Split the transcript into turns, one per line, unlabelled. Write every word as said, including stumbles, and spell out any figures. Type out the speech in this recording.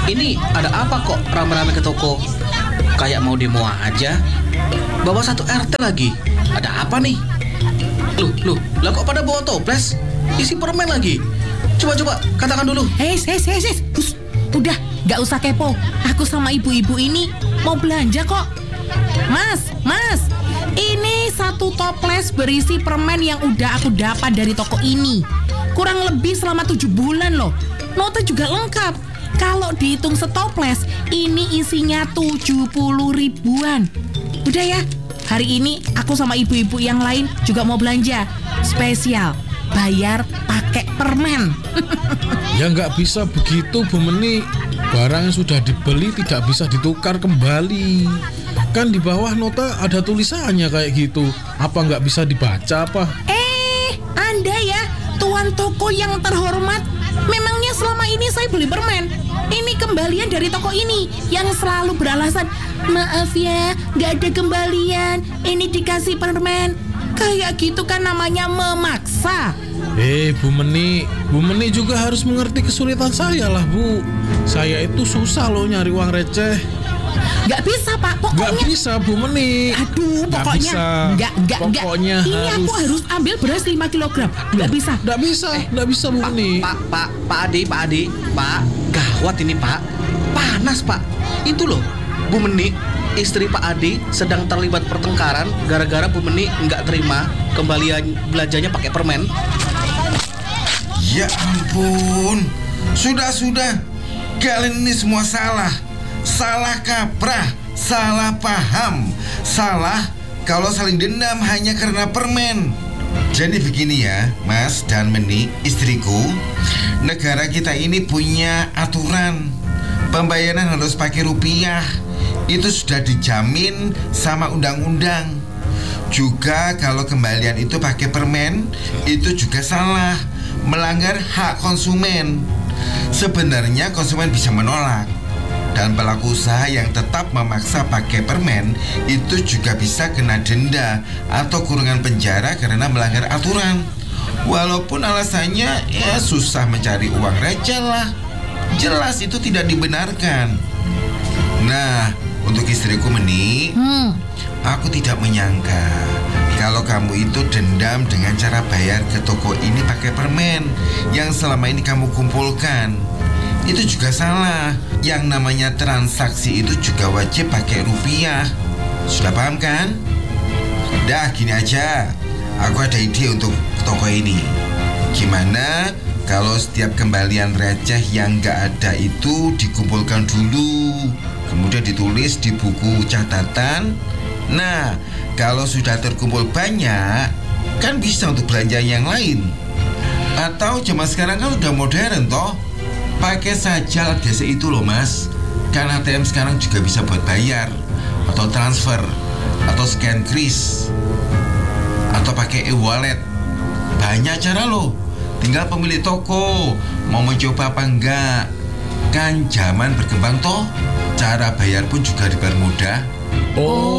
Ini ada apa kok rame-rame ke toko? Kayak mau demo aja. Bawa satu R T lagi. Ada apa nih? Loh, loh, lah kok pada bawa toples? Isi permen lagi. Coba-coba, katakan dulu.
Hei, hei, hei, hei. Us, udah, gak usah kepo. Aku sama ibu-ibu ini mau belanja kok. Mas, mas, ini satu toples berisi permen yang udah aku dapat dari toko ini. Kurang lebih selama tujuh bulan loh. Nota juga lengkap. Kalau dihitung setoples, ini isinya tujuh puluh ribuan. Udah ya, hari ini aku sama ibu-ibu yang lain juga mau belanja. Spesial, bayar pakai permen.
Ya nggak bisa begitu Bu Meni. Barang yang sudah dibeli tidak bisa ditukar kembali. Kan di bawah nota ada tulisannya kayak gitu. Apa nggak bisa dibaca apa?
Eh, Anda ya, tuan toko yang terhormat. Memangnya selama ini saya beli permen? Ini kembalian dari toko ini yang selalu beralasan, maaf ya, nggak ada kembalian. Ini dikasih permen. Kayak gitu kan namanya memaksa.
Eh Bu Meni, Bu Meni juga harus mengerti kesulitan saya lah Bu. Saya itu susah loh nyari uang receh.
Nggak bisa Pak, pokoknya.
Nggak bisa Bu Meni.
Aduh,
Nggak
pokoknya
bisa.
nggak, nggak, nggak.
Pokoknya
Ini
harus.
aku harus ambil beras lima kilogram. Nggak bisa.
Nggak bisa, nggak bisa Bu
Pak,
Meni.
Pak, Pak, Pak Adi, Pak Adi, Pak, gawat ini Pak. Panas Pak. Itu loh, Bu Meni, istri Pak Adi sedang terlibat pertengkaran gara-gara Bu Meni nggak terima kembalian belanjanya pakai permen.
Ya ampun, sudah-sudah, kalian ini semua salah. Salah kaprah, salah paham, salah kalau saling dendam hanya karena permen. Jadi begini ya, Mas dan Meni, istriku, negara kita ini punya aturan. Pembayaran harus pakai rupiah. Itu sudah dijamin sama undang-undang. Juga kalau kembalian itu pakai permen, itu juga salah, melanggar hak konsumen. Sebenarnya konsumen bisa menolak. Dan pelaku usaha yang tetap memaksa pakai permen itu juga bisa kena denda atau kurungan penjara karena melanggar aturan. Walaupun alasannya ya susah mencari uang receh lah. Jelas itu tidak dibenarkan. Nah, untuk istriku Meni,
Hmm.
aku tidak menyangka kalau kamu itu dendam dengan cara bayar ke toko ini pakai permen yang selama ini kamu kumpulkan. Itu juga salah. Yang namanya transaksi itu juga wajib pakai rupiah. Sudah paham kan? Dah gini aja, aku ada ide untuk toko ini. Gimana kalau setiap kembalian receh yang gak ada itu dikumpulkan dulu, kemudian ditulis di buku catatan. Nah, kalau sudah terkumpul banyak, kan bisa untuk belanja yang lain. Atau zaman sekarang kan udah modern toh, pakai saja alat gesek itu loh Mas. Kan A T M sekarang juga bisa buat bayar, atau transfer, atau scan kris, atau pakai e-wallet. Banyak cara loh. Tinggal pemilik toko mau mencoba apa enggak. Kan zaman berkembang toh, cara bayar pun juga dipermudah.
Oh,